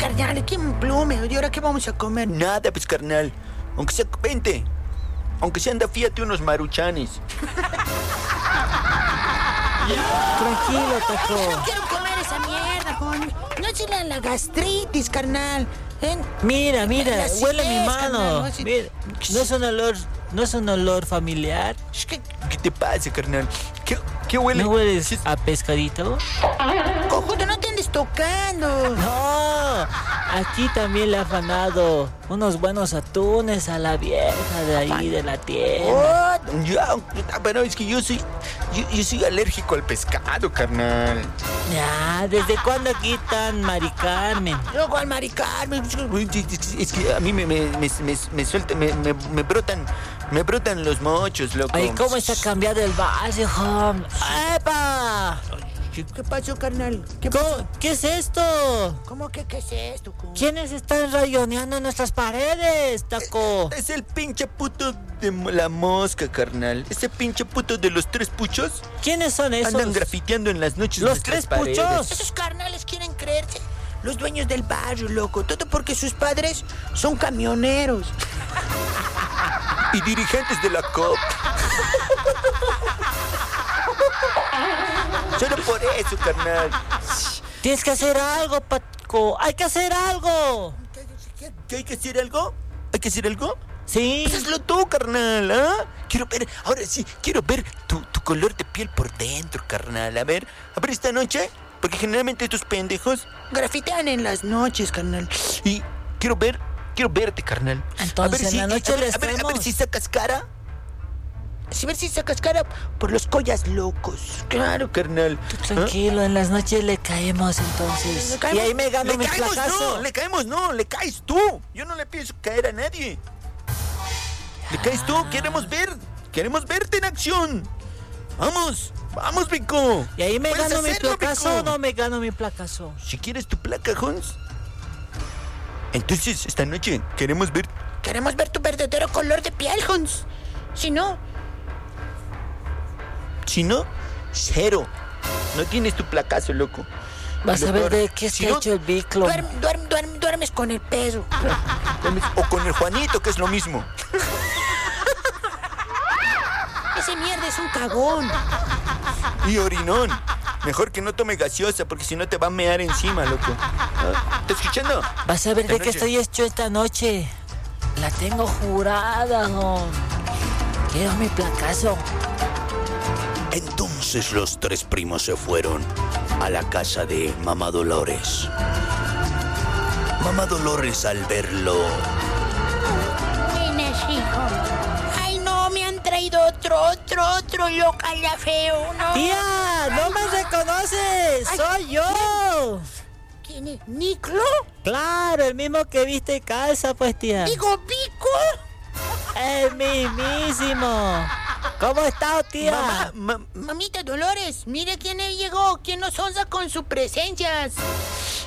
carnal, ¿qué plume? ¿Y ahora qué vamos a comer? Nada, pues, carnal. Aunque sea, vente. Aunque sea, anda, fíjate unos maruchanes. Tranquilo, Taco. No quiero comer esa mierda, Juan. No es la gastritis, carnal. Mira, Las huele mi ideas, mano. carnal, no, Mira, no es un olor familiar. ¿Qué te pasa, carnal? ¿Qué huele? ¿No hueles a pescadito? Cojudo, no te andes tocando. No, aquí también le ha afanado unos buenos atunes a la vieja de ahí de la tienda. Pero es que yo soy alérgico al pescado, carnal. Ya, ¿desde cuándo aquí tan Mari Carmen? Luego al Mari Carmen. Es que a mí me suelta, me brotan los mochos, loco. Ay, ¿cómo está cambiado el barrio, home? ¡Epa! ¿Qué pasó, carnal? ¿Qué es esto? ¿Cómo que qué es esto? ¿Quiénes están rayoneando nuestras paredes, Taco? Es el pinche puto de la mosca, carnal. Ese pinche puto de los 3 puchos. ¿Quiénes son esos? Andan grafiteando en las noches. ¿Los 3 puchos? Esos carnales quieren creerse los dueños del barrio, loco. Todo porque sus padres son camioneros. Y dirigentes de la COP. Solo por eso, carnal. Tienes que hacer algo, Paco. ¡Hay que hacer algo! ¿Qué hay que hacer algo? ¿Hay que hacer algo? Sí. Pues hazlo tú, carnal, ¿ah? Quiero ver, ahora sí, quiero ver tu color de piel por dentro, carnal. A ver esta noche, porque generalmente estos pendejos grafitean en las noches, carnal. Y quiero verte, carnal. Entonces, a ver en la noche les a ver traemos. si sacas cara. A ver si sacas cara por los collas locos. Claro, carnal. Tú tranquilo, en las noches le caemos entonces. ¿Le caemos? Y ahí me gano mi placazo. No, le caes tú. Yo no le pienso caer a nadie. Le caes tú, queremos verte en acción. Vamos, Pico. ¿Y ahí me ¿Puedes gano mi hacerlo, placazo Pico? o no me gano mi placazo? Si quieres tu placa, Hans. Entonces, esta noche queremos ver tu verdadero color de piel, Hans. Si no, cero. No tienes tu placazo, loco. Vas a ver de qué está hecho el biclo. duermes con el peso. O con el Juanito, que es lo mismo. Ese mierda es un cagón. Y orinón. Mejor que no tome gaseosa, porque si no te va a mear encima, loco. ¿Estás escuchando? Vas a ver de qué estoy hecho esta noche. La tengo jurada, no. Quiero mi placazo. Entonces los 3 primos se fueron a la casa de Mamá Dolores. Mamá Dolores, al verlo... Tienes hijo. Ay, no, me han traído otro local ya feo, ¿no? ¡Tía! ¡No me reconoces! Ay, ¡Soy yo! ¿Quién es? ¿Niclo? Claro, el mismo que viste y calza, pues, tía. ¿Digo Pico? El mismísimo. ¿Cómo está, tía? Mamita Dolores, mire quién llegó, quién nos honra con su presencia.